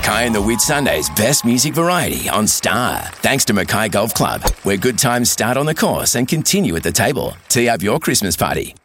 Mackay and the Whitsundays' best music variety on Star. Thanks to Mackay Golf Club, where good times start on the course and continue at the table. Tee up your Christmas party